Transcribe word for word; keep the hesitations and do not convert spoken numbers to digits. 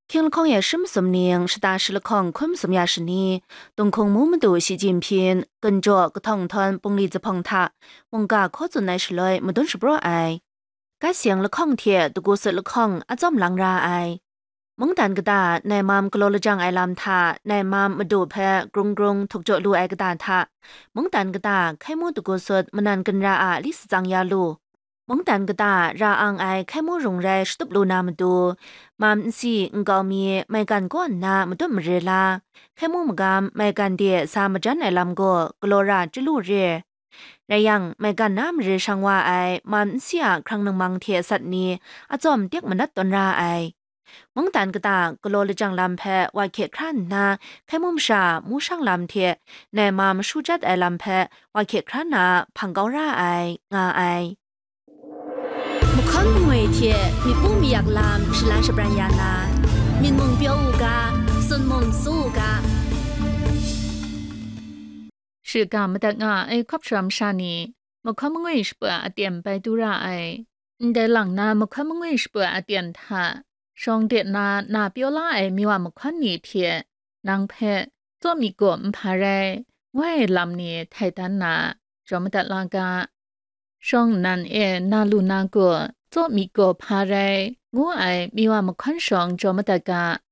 听了抗也什么什么呢？是大使了抗昆什么呀是呢？东空木木都习近平跟着个团团蹦里子碰他，蒙嘎可做乃是来没顿是不爱，该想了抗铁都过是了抗啊怎么啷ra ai？蒙蛋个大乃mam个罗了张爱làm他，乃 mam มาดูเพกรงกรงถูกโจลูไอกระดาท่ามงตันกระดาไข่มูตุกุสดมันนันกันราอาลิสจังยาลูมงตันกระดาราอังไอไข่มูรงไรสตุบลูนามาดูมามสิงกามีไม่กันก้อนนามาดูมเรลาไข่มูมกามไม่กันเดียสามจันไอลำโกกลอราจิลูเรไรยังไม่กันน้ำเรช่างว่าไอมามเสียครั้งหนึ่งมังเทียสัตนี้อาจอมเตียกมนัดตนราไอมงตันกระตากโลลจังลำเพวายเขครั้นนาแค่มุมชามูช่างลำเทในมามชูจัดไอลำเพวายเขครั้นนาพังเการ่าไองาไอมุขันมวยเทมีปุ่มมีอยากลำ是蓝是不然呀นามีมงเปียวอูกาส่วนมงสู้กา是噶么的啊ไอครอบชรำชานีมุขันมวยสเปออเตียนไปดูราไอแต่หลังนามุขันมวยสเปออเตียนท่าชองเด็ดนานาเปียวล่าไอมีว่ามุขันนี่เทียนางเพตัวมีกลมพาเรง่ายลำนี้ไทยตันนาจอมตัดลากาชองนันเอนาลูนากัวตัวมีกลพาเรงูไอมีว่ามุขันชองจอมตัดกา